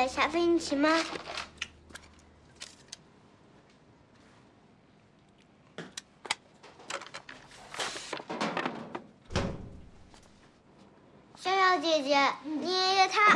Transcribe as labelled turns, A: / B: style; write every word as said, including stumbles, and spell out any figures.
A: 姐，小飞，你骑吗？逍遥姐姐，你爷爷他。